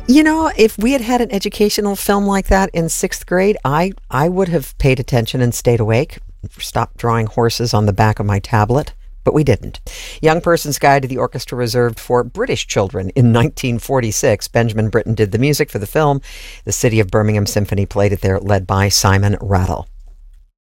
If we had had an educational film like that in sixth grade, I would have paid attention and stayed awake, stopped drawing horses on the back of my tablet. But we didn't. Young Person's Guide to the Orchestra reserved for British children in 1946. Benjamin Britten did the music for the film. The City of Birmingham Symphony played it there, led by Simon Rattle.